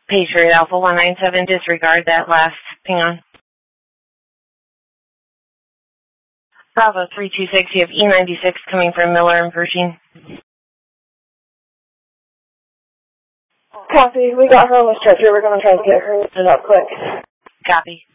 Patriot Alpha 197, disregard that last. Hang on. Bravo 326, you have E96 coming from Miller and Pershing. Copy. We got her on the stretcher. We're going to try to get her lifted up quick. Copy.